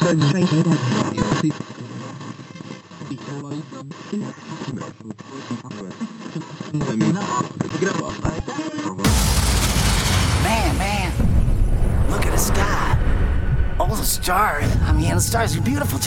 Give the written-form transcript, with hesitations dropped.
Man, look at the sky. All the stars. I mean, the stars are beautiful